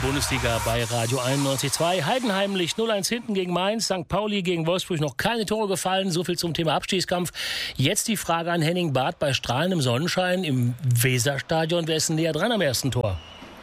Bundesliga bei Radio 91.2. Heidenheim liegt 0-1 hinten gegen Mainz. St. Pauli gegen Wolfsburg noch keine Tore gefallen. So viel zum Thema Abstiegskampf. Jetzt die Frage an Henning Barth bei strahlendem Sonnenschein im Weserstadion. Wer ist denn näher dran am ersten Tor?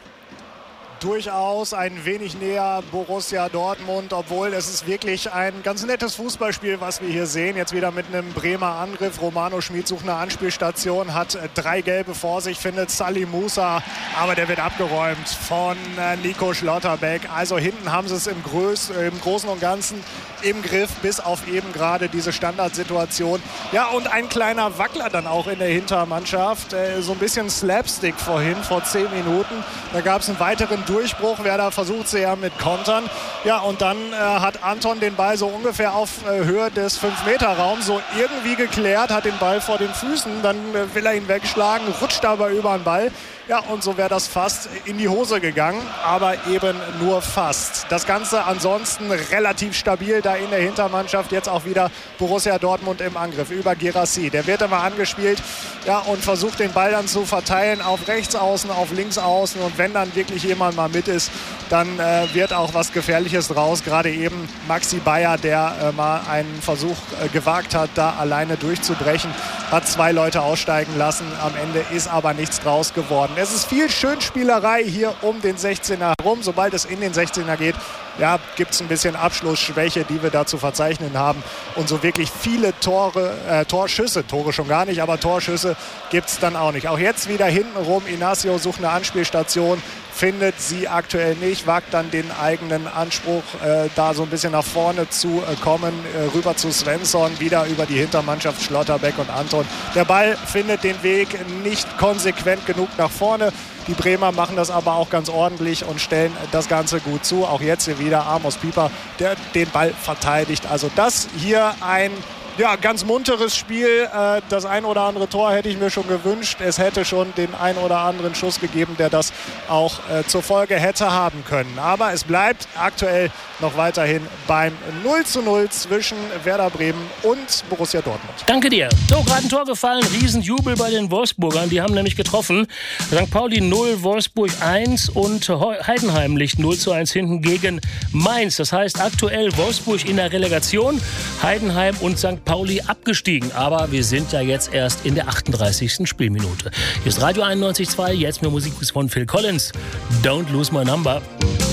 Durchaus ein wenig näher Borussia Dortmund, obwohl es ist wirklich ein ganz nettes Fußballspiel, was wir hier sehen. Jetzt wieder mit einem Bremer Angriff. Romano Schmid sucht eine Anspielstation, hat 3 Gelbe vor sich, findet Salih Musa, aber der wird abgeräumt von Nico Schlotterbeck. Also hinten haben sie es im Großen und Ganzen im Griff, bis auf eben gerade diese Standardsituation. Ja, und ein kleiner Wackler dann auch in der Hintermannschaft. So ein bisschen Slapstick vorhin, vor 10 Minuten. Da gab es einen weiteren Durchbruch. Werder versucht sie ja mit Kontern. Ja, und dann hat Anton den Ball so ungefähr auf Höhe des 5-Meter-Raums so irgendwie geklärt, hat den Ball vor den Füßen, dann will er ihn wegschlagen, rutscht aber über den Ball. Ja, und so wäre das fast in die Hose gegangen, aber eben nur fast. Das Ganze ansonsten relativ stabil da in der Hintermannschaft. Jetzt auch wieder Borussia Dortmund im Angriff über Guirassy. Der wird immer angespielt, ja, und versucht den Ball dann zu verteilen auf rechts außen, auf links außen. Und wenn dann wirklich jemand mal mit ist, dann wird auch was Gefährliches draus. Gerade eben Maxi Bayer, der mal einen Versuch gewagt hat, da alleine durchzubrechen, hat 2 Leute aussteigen lassen. Am Ende ist aber nichts draus geworden. Es ist viel Schönspielerei hier um den 16er herum. Sobald es in den 16er geht, ja, gibt es ein bisschen Abschlussschwäche, die wir da zu verzeichnen haben. Und so wirklich viele Torschüsse, Tore schon gar nicht, aber Torschüsse gibt es dann auch nicht. Auch jetzt wieder hintenrum. Inacio sucht eine Anspielstation, findet sie aktuell nicht, wagt dann den eigenen Anspruch, da so ein bisschen nach vorne zu kommen, rüber zu Svensson, wieder über die Hintermannschaft Schlotterbeck und Anton. Der Ball findet den Weg nicht konsequent genug nach vorne. Die Bremer machen das aber auch ganz ordentlich und stellen das Ganze gut zu. Auch jetzt hier wieder Amos Pieper, der den Ball verteidigt. Also das hier ein ganz munteres Spiel. Das ein oder andere Tor hätte ich mir schon gewünscht. Es hätte schon den ein oder anderen Schuss gegeben, der das auch zur Folge hätte haben können. Aber es bleibt aktuell noch weiterhin beim 0:0 zwischen Werder Bremen und Borussia Dortmund. Danke dir. So, gerade ein Tor gefallen. Riesenjubel bei den Wolfsburgern. Die haben nämlich getroffen. St. Pauli 0, Wolfsburg 1 und Heidenheim liegt 0:1 hinten gegen Mainz. Das heißt aktuell Wolfsburg in der Relegation, Heidenheim und St. Pauli abgestiegen. Aber wir sind ja jetzt erst in der 38. Spielminute. Hier ist Radio 91.2, jetzt mehr Musik von Phil Collins. Don't Lose My Number.